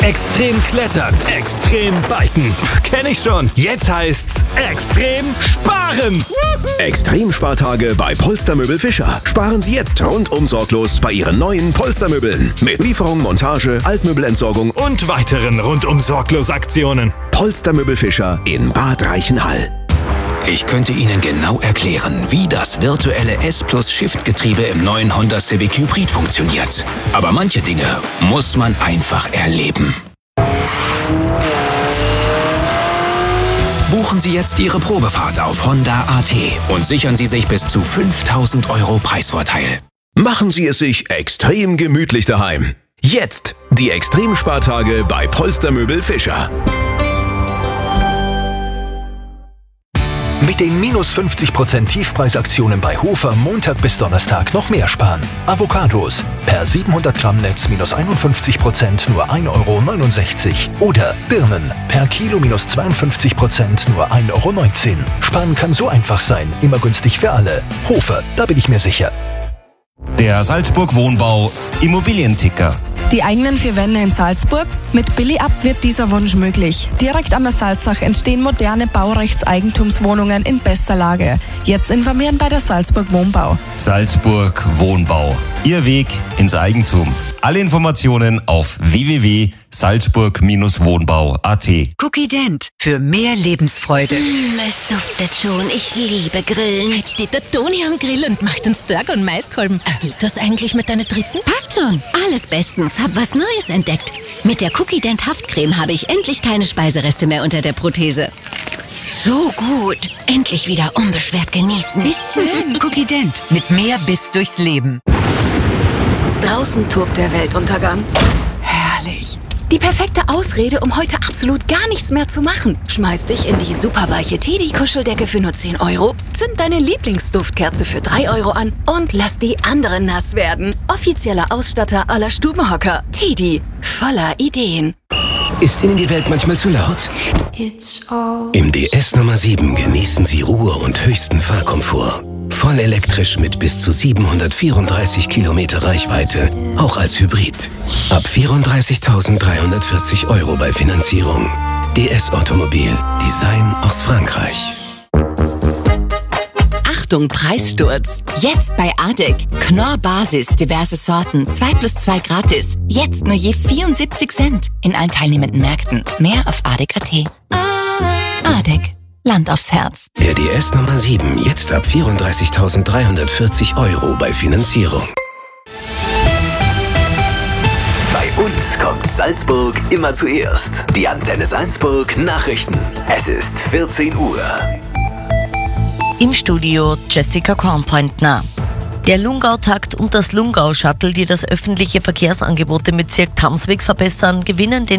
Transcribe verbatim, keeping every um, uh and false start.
Extrem klettern, extrem biken. Kenn ich schon. Jetzt heißt's extrem sparen. Extrem-Spartage bei Polstermöbel Fischer. Sparen Sie jetzt rundum sorglos bei Ihren neuen Polstermöbeln. Mit Lieferung, Montage, Altmöbelentsorgung Und weiteren rundum sorglos Aktionen. Polstermöbel Fischer in Bad Reichenhall. Ich könnte Ihnen genau erklären, wie das virtuelle S-Plus-Shift-Getriebe im neuen Honda Civic Hybrid funktioniert. Aber manche Dinge muss man einfach erleben. Buchen Sie jetzt Ihre Probefahrt auf Honda punkt a t und sichern Sie sich bis zu fünftausend Euro Preisvorteil. Machen Sie es sich extrem gemütlich daheim. Jetzt die Extrem-Spartage bei Polstermöbel Fischer. Mit den minus fünfzig Prozent Tiefpreisaktionen bei Hofer Montag bis Donnerstag noch mehr sparen. Avocados per siebenhundert Gramm Netz minus einundfünfzig Prozent nur ein Euro neunundsechzig. Oder Birnen per Kilo minus zweiundfünfzig Prozent nur ein Euro neunzehn. Sparen kann so einfach sein, immer günstig für alle. Hofer, da bin ich mir sicher. Der Salzburg Wohnbau Immobilienticker. Die eigenen vier Wände in Salzburg? Mit Billy-Up wird dieser Wunsch möglich. Direkt an der Salzach entstehen moderne Baurechtseigentumswohnungen in bester Lage. Jetzt informieren bei der Salzburg Wohnbau. Salzburg Wohnbau. Ihr Weg ins Eigentum. Alle Informationen auf w w w punkt salzburg wohnbau punkt a t. Cookie Dent für mehr Lebensfreude. Mm, es duftet schon. Ich liebe Grillen. Jetzt steht der Toni am Grill und macht uns Burger und Maiskolben. Geht das eigentlich mit deiner dritten? Passt schon. Alles bestens. Hab was Neues entdeckt. Mit der Cookie Dent Haftcreme habe ich endlich keine Speisereste mehr unter der Prothese. So gut. Endlich wieder unbeschwert genießen. Wie schön. Cookie Dent mit mehr Biss durchs Leben. Draußen tobt der Weltuntergang. Herrlich. Die perfekte Ausrede, um heute absolut gar nichts mehr zu machen. Schmeiß dich in die superweiche Teddy-Kuscheldecke für nur zehn Euro, zünd deine Lieblingsduftkerze für drei Euro an und lass die anderen nass werden. Offizieller Ausstatter aller Stubenhocker. Teddy. Voller Ideen. Ist Ihnen die Welt manchmal zu laut? Im D S Nummer sieben genießen Sie Ruhe und höchsten Fahrkomfort. Voll elektrisch mit bis zu siebenhundertvierunddreißig Kilometer Reichweite, auch als Hybrid. Ab vierunddreißigtausenddreihundertvierzig Euro bei Finanzierung. D S Automobil. Design aus Frankreich. Achtung, Preissturz. Jetzt bei Adek. Knorr Basis, diverse Sorten. zwei plus zwei gratis. Jetzt nur je vierundsiebzig Cent. In allen teilnehmenden Märkten. Mehr auf adek punkt a t. Adek. Land aufs Herz. Der D S Nummer sieben, jetzt ab vierunddreißigtausenddreihundertvierzig Euro bei Finanzierung. Bei uns kommt Salzburg immer zuerst. Die Antenne Salzburg Nachrichten. Es ist vierzehn Uhr. Im Studio Jessica Kornpointner. Der Lungau-Takt und das Lungau-Shuttle, die das öffentliche Verkehrsangebot im Bezirk Tamsweg verbessern, gewinnen den